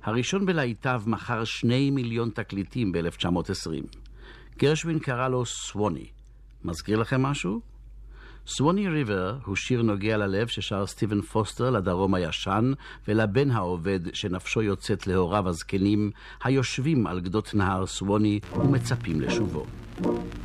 הראשון בלהיטיו מכר 2 מיליון תקליטים ב-1920. גרשווין קרא לו סווני. מזכיר לכם משהו? סווני ריבר הוא שיר נוגע ללב ששר סטיבן פוסטר לדרום הישן ולבן העובד שנפשו יוצאת להוריו הזקנים היושבים על גדות נהר סווני ומצפים לשובו.